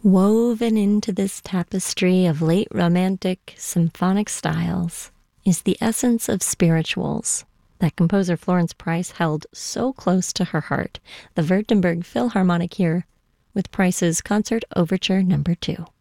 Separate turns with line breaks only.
Woven into this tapestry of late Romantic symphonic styles is the essence of spirituals that composer Florence Price held so close to her heart. The Württemberg Philharmonic here with Price's Concert Overture No. 2.